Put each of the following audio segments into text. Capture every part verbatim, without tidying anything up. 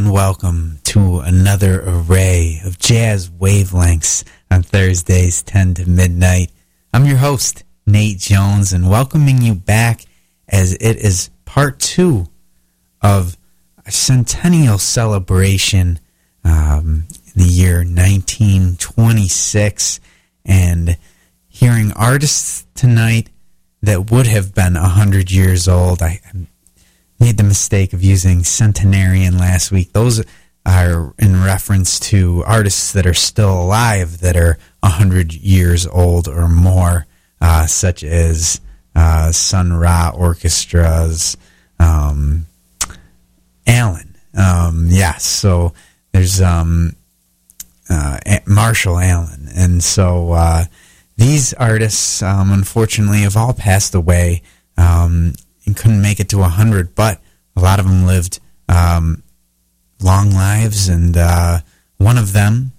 and welcome to another array of jazz wavelengths on Thursdays, ten to midnight. I'm your host, Nate Jones, and welcoming you back as it is part two of a centennial celebration um, in the year nineteen twenty-six, and hearing artists tonight that would have been one hundred years old. I made the mistake of using centenarian last week. Those are in reference to artists that are still alive that are one hundred years old or more, uh, such as uh, Sun Ra Orchestra's um, Allen. Um, yes, so there's um, uh, Marshall Allen. And so uh, these artists, um, unfortunately, have all passed away. Um And couldn't make it to one hundred, but a lot of them lived um, long lives, and uh, one of them,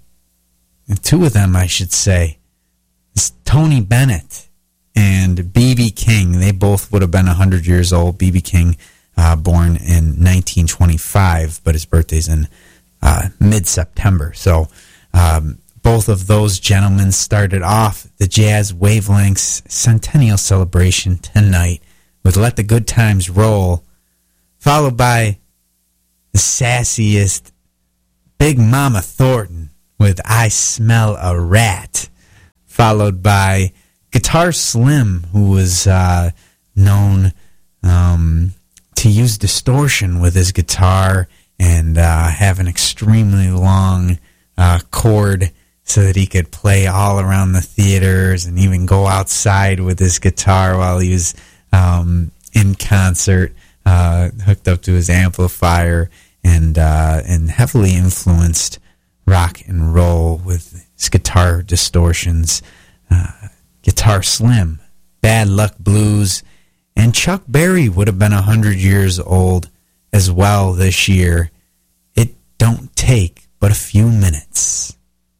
two of them, I should say, is Tony Bennett and B B King. They both would have been one hundred years old. B B King, uh, born in nineteen twenty-five, but his birthday's in uh, mid-September. So um, both of those gentlemen started off the Jazz Wavelengths Centennial Celebration tonight with Let the Good Times Roll, followed by the sassiest Big Mama Thornton with I Smell a Rat, followed by Guitar Slim, who was uh, known um, to use distortion with his guitar and uh, have an extremely long uh, chord so that he could play all around the theaters and even go outside with his guitar while he was Um, in concert, uh, hooked up to his amplifier, and uh, and heavily influenced rock and roll with his guitar distortions. Uh, Guitar Slim, Bad Luck Blues, and Chuck Berry would have been one hundred years old as well this year. It don't take but a few minutes.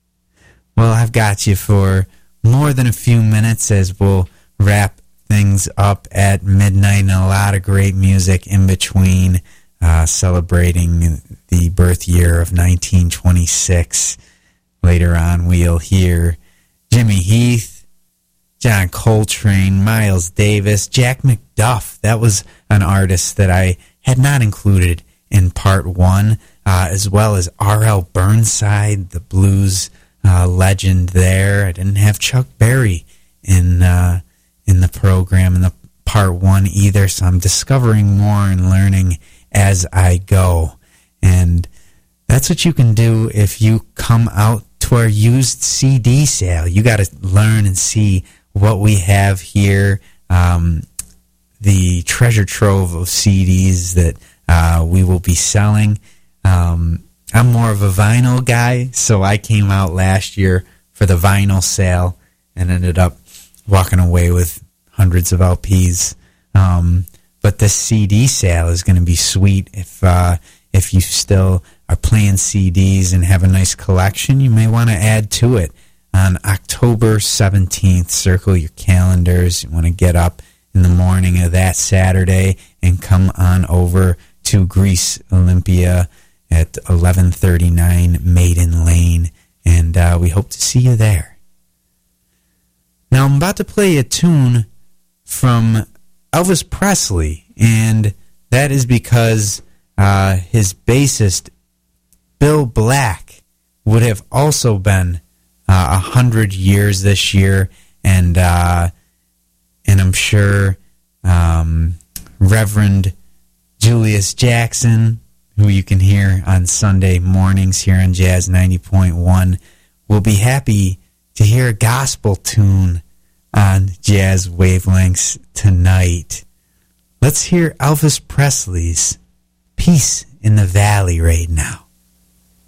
Well, I've got you for more than a few minutes as we'll wrap things up at midnight, and a lot of great music in between, uh, celebrating the birth year of nineteen twenty-six. Later on, we'll hear Jimmy Heath, John Coltrane, Miles Davis, Jack McDuff. That was an artist that I had not included in part one, uh, as well as R L Burnside, the blues uh, legend there. I didn't have Chuck Berry in uh in the program in the part one either, so I'm discovering more and learning as I go. And that's what you can do if you come out to our used C D sale. You got to learn and see what we have here, um, the treasure trove of C Ds that uh, we will be selling. Um, I'm more of a vinyl guy, so I came out last year for the vinyl sale and ended up walking away with hundreds of L Ps. Um, but this C D sale is going to be sweet. If uh, if you still are playing C Ds and have a nice collection, you may want to add to it. On October seventeenth, circle your calendars. You want to get up in the morning of that Saturday and come on over to Greece Olympia at eleven thirty-nine Maiden Lane, and uh, we hope to see you there. Now, I'm about to play a tune from Elvis Presley, and that is because uh, his bassist, Bill Black, would have also been uh, one hundred years this year, and uh, and I'm sure um, Reverend Julius Jackson, who you can hear on Sunday mornings here on Jazz ninety point one, will be happy to hear a gospel tune on Jazz Wavelengths tonight. Let's hear Elvis Presley's Peace in the Valley right now.